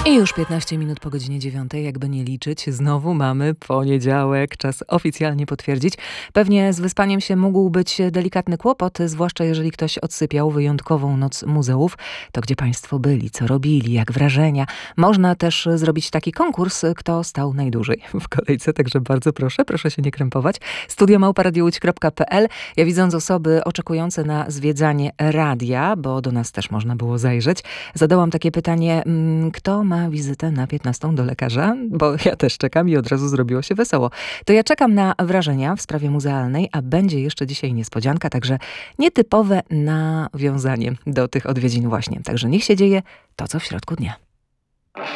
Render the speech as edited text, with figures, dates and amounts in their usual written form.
I już 15 minut po godzinie 9, jakby nie liczyć, znowu mamy poniedziałek, czas oficjalnie potwierdzić. Pewnie z wyspaniem się mógł być delikatny kłopot, zwłaszcza jeżeli ktoś odsypiał wyjątkową noc muzeów. To gdzie państwo byli, co robili, jak wrażenia. Można też zrobić taki konkurs, kto stał najdłużej w kolejce, także bardzo proszę się nie krępować. studio@radiołódź.pl. Ja widząc osoby oczekujące na zwiedzanie radia, bo do nas też można było zajrzeć, zadałam takie pytanie, kto ma wizytę na 15 do lekarza, bo ja też czekam i od razu zrobiło się wesoło. To ja czekam na wrażenia w sprawie muzealnej, a będzie jeszcze dzisiaj niespodzianka, także nietypowe nawiązanie do tych odwiedzin właśnie. Także niech się dzieje to, co w środku dnia.